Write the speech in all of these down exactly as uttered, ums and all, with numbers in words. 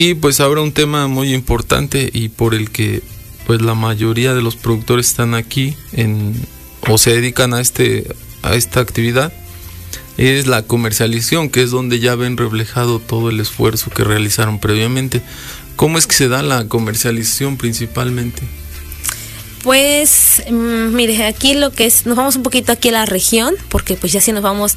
Y pues ahora un tema muy importante y por el que pues la mayoría de los productores están aquí en, o se dedican a, este, a esta actividad, es la comercialización, que es donde ya ven reflejado todo el esfuerzo que realizaron previamente. ¿Cómo es que se da la comercialización principalmente? Pues, mmm, mire, aquí lo que es, nos vamos un poquito aquí a la región, porque pues ya si nos vamos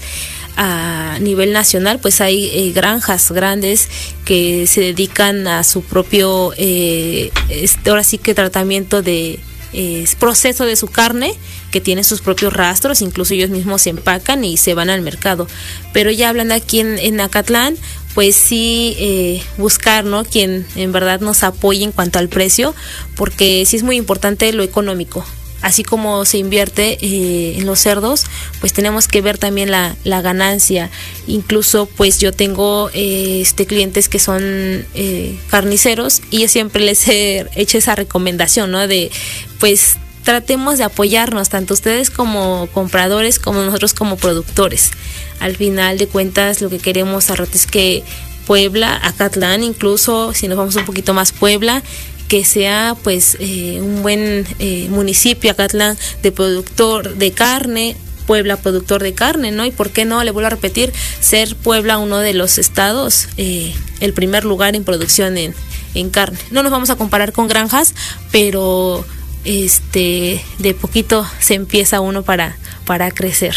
a nivel nacional, pues hay eh, granjas grandes que se dedican a su propio, eh, este, ahora sí que tratamiento de eh, proceso de su carne, que tiene sus propios rastros, incluso ellos mismos se empacan y se van al mercado. Pero ya hablando aquí en, en Acatlán, pues sí eh, buscar, ¿no?, quien en verdad nos apoye en cuanto al precio, porque sí es muy importante lo económico. Así como se invierte eh, en los cerdos, pues tenemos que ver también la, la ganancia. Incluso pues yo tengo eh, este clientes que son eh, carniceros y yo siempre les he hecho esa recomendación, ¿no?, de pues tratemos de apoyarnos, tanto ustedes como compradores como nosotros como productores. Al final de cuentas lo que queremos a rato es que Puebla, Acatlán, incluso si nos vamos un poquito más Puebla, que sea pues eh, un buen eh, municipio, Acatlán, de productor de carne, Puebla productor de carne, ¿no? Y por qué no, le vuelvo a repetir, ser Puebla uno de los estados, eh, el primer lugar en producción en, en carne. No nos vamos a comparar con granjas, pero este de poquito se empieza uno para, para crecer.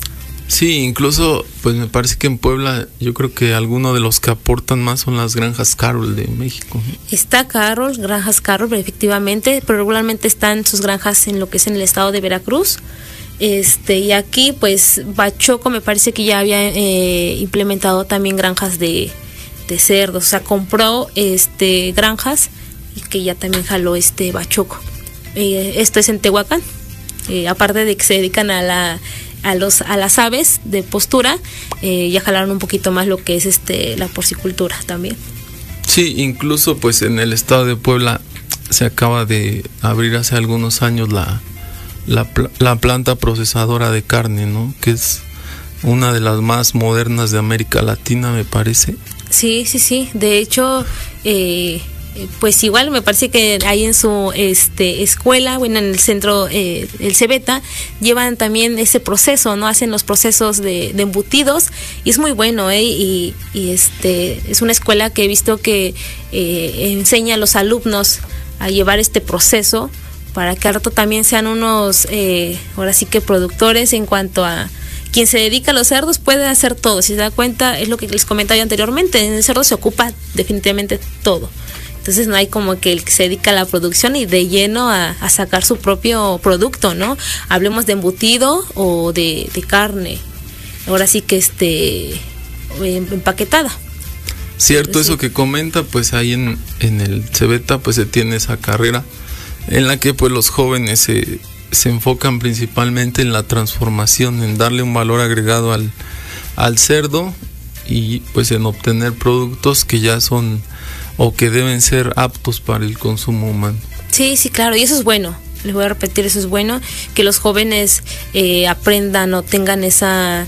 Sí, incluso pues me parece que en Puebla yo creo que algunos de los que aportan más son las granjas Carol de México. Está Carol, granjas Carol, efectivamente, pero regularmente están sus granjas en lo que es en el estado de Veracruz. Este, y aquí pues Bachoco me parece que ya había eh, implementado también granjas de, de cerdos, o sea, compró este granjas y que ya también jaló este Bachoco. Eh, esto es en Tehuacán, eh, aparte de que se dedican a la a los a las aves de postura, eh, ya jalaron un poquito más lo que es este la porcicultura también. Sí, incluso pues en el estado de Puebla se acaba de abrir hace algunos años la la, la planta procesadora de carne, ¿no?, que es una de las más modernas de América Latina, me parece. Sí, sí, sí, de hecho eh, pues igual me parece que ahí en su este escuela, bueno, en el centro, eh, el Cebeta, llevan también ese proceso, ¿no? Hacen los procesos de, de embutidos y es muy bueno, ¿eh? Y, y este es una escuela que he visto que eh, enseña a los alumnos a llevar este proceso para que al rato también sean unos, eh, ahora sí que productores en cuanto a quien se dedica a los cerdos puede hacer todo. Si se da cuenta, es lo que les comentaba yo anteriormente, en el cerdo se ocupa definitivamente todo. Entonces no hay como que el que se dedica a la producción y de lleno a, a sacar su propio producto, ¿no? Hablemos de embutido o de, de carne, ahora sí que este empaquetada. Cierto. Entonces, eso sí, que comenta, pues ahí en, en el Cebeta pues se tiene esa carrera en la que pues los jóvenes se, se enfocan principalmente en la transformación, en darle un valor agregado al, al cerdo y pues en obtener productos que ya son o que deben ser aptos para el consumo humano. Sí, sí, claro, y eso es bueno, les voy a repetir, eso es bueno, que los jóvenes eh, aprendan o tengan esa,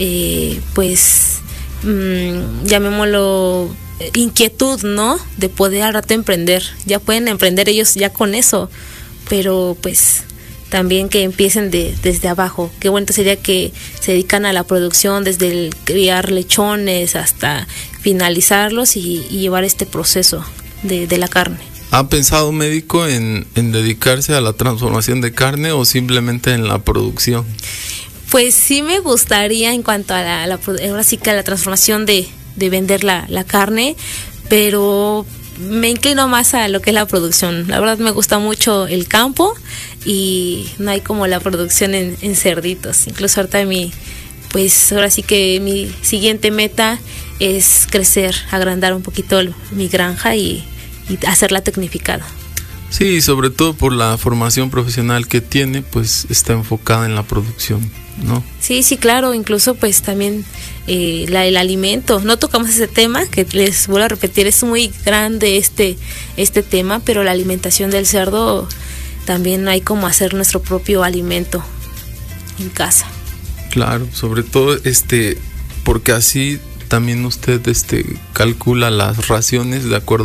eh, pues, mmm, llamémoslo, inquietud, ¿no?, de poder al rato emprender. Ya pueden emprender ellos ya con eso, pero pues también que empiecen de, desde abajo. Qué bueno sería que se dedican a la producción, desde el criar lechones hasta finalizarlos y, y llevar este proceso de, de la carne. ¿Ha pensado, médico, en, en dedicarse a la transformación de carne o simplemente en la producción? Pues sí me gustaría en cuanto a la, la ahora sí que a la transformación de, de vender la, la carne, pero me inclino más a lo que es la producción. La verdad me gusta mucho el campo y no hay como la producción en, en cerditos. Incluso ahorita mi, pues ahora sí que mi siguiente meta es crecer, agrandar un poquito el, mi granja y, y hacerla tecnificada. Sí, sobre todo por la formación profesional que tiene, pues está enfocada en la producción, ¿no? Sí, sí, claro, incluso pues también eh, la, el alimento, no tocamos ese tema, que les vuelvo a repetir, es muy grande este, este tema, pero la alimentación del cerdo también hay como hacer nuestro propio alimento en casa. Claro, sobre todo este, porque así también usted este calcula las raciones de acuerdo